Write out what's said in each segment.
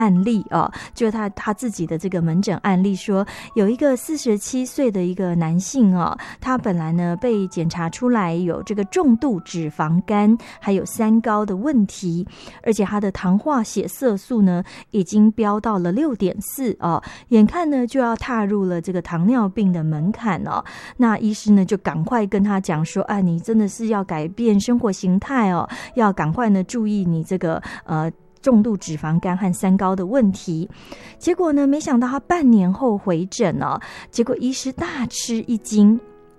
案例就是他自己的这个门诊案例说，有一个47岁的一个男性他本来呢被检查出来有这个重度脂肪肝还有三高的问题，而且他的糖化血色素呢已经飙到了6.4眼看呢就要踏入了这个糖尿病的门槛那医师呢就赶快跟他讲说，你真的是要改变生活形态要赶快呢注意你这个重度脂肪肝和三高的问题。结果呢没想到他半年后回诊结果医师大吃一惊，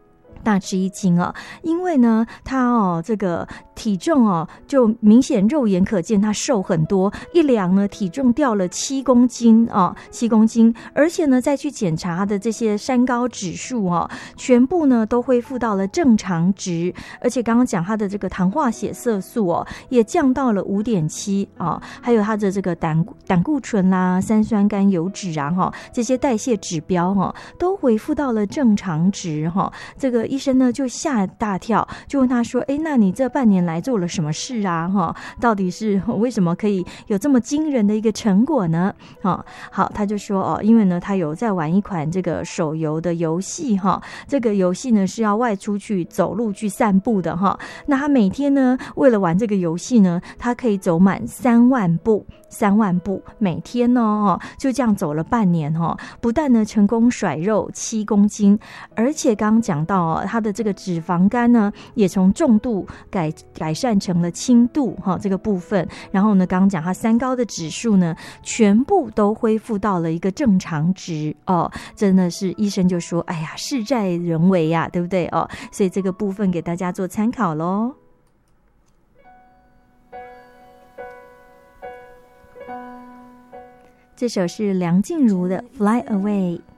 因为呢他这个体重就明显肉眼可见他瘦很多，一量呢体重掉了7公斤7公斤，而且呢再去检查他的这些三高指数全部呢都恢复到了正常值，而且刚刚讲他的这个糖化血色素也降到了5.7还有他的这个胆固醇啦、三酸甘油脂这些代谢指标都恢复到了正常值这个医生呢就吓大跳，就问他说，那你这半年来做了什么事啊到底是为什么可以有这么惊人的一个成果呢好，他就说因为呢他有在玩一款这个手游的游戏这个游戏呢是要外出去走路去散步的那他每天呢为了玩这个游戏呢，他可以走满3万步每天呢就这样走了半年不但呢成功甩肉7公斤，而且刚刚讲到他的这个脂肪肝呢也从重度改善成了轻度这个部分，然后呢刚刚讲他三高的指数呢全部都恢复到了一个正常值真的是医生就说，哎呀事在人为呀，对不对所以这个部分给大家做参考咯。这首是梁静茹的 Fly Away。